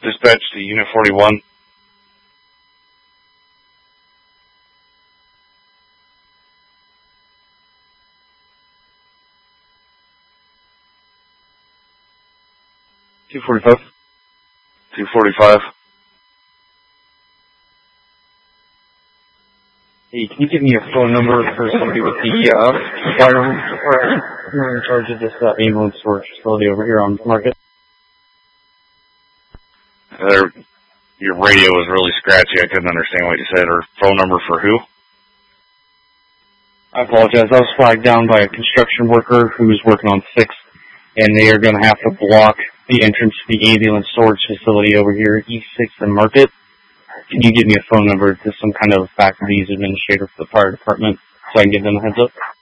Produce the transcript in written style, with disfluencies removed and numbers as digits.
Dispatch to Unit 41. $245. 245. Hey, can you give me a phone number for somebody with the firearm who are in charge of this ambulance storage facility over here on Market? Your radio was really scratchy. I couldn't understand what you said. Or phone number for who? I apologize. I was flagged down by a construction worker who was working on 6th, and they are going to have to block the entrance to the ambulance storage facility over here, East 6th and Market. Can you give me a phone number to some kind of faculties administrator for the fire department so I can give them a heads up?